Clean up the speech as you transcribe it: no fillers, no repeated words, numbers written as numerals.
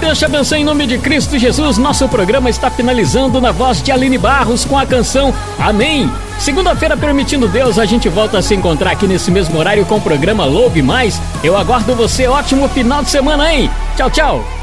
Deus te abençoe em nome de Cristo Jesus. Nosso programa está finalizando na voz de Aline Barros com a canção Amém. Segunda-feira, permitindo Deus, a gente volta a se encontrar aqui nesse mesmo horário com o programa Louve Mais. Eu aguardo você. Ótimo final de semana, hein? Tchau, tchau.